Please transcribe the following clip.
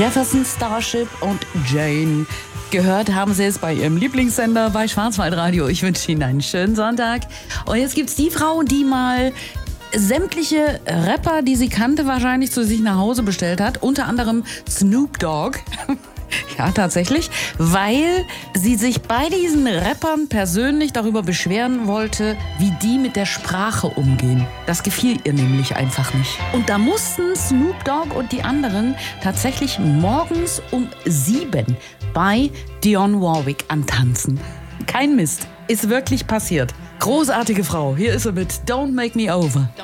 Jefferson Starship und Jane. Gehört haben Sie es bei Ihrem Lieblingssender bei Schwarzwaldradio. Ich wünsche Ihnen einen schönen Sonntag. Und jetzt gibt's die Frau, die mal sämtliche Rapper, die sie kannte, wahrscheinlich zu sich nach Hause bestellt hat. Unter anderem Snoop Dogg. Ja, tatsächlich, weil sie sich bei diesen Rappern persönlich darüber beschweren wollte, wie die mit der Sprache umgehen. Das gefiel ihr nämlich einfach nicht. Und da mussten Snoop Dogg und die anderen tatsächlich morgens um 7 bei Dionne Warwick antanzen. Kein Mist, ist wirklich passiert. Großartige Frau, hier ist sie mit Don't Make Me Over.